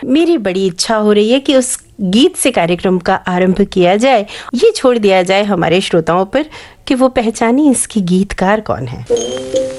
मेरी बड़ी इच्छा हो रही है कि उस गीत से कार्यक्रम का आरंभ किया जाए। ये छोड़ दिया जाए हमारे श्रोताओं पर कि वो पहचाने इसकी गीतकार कौन है।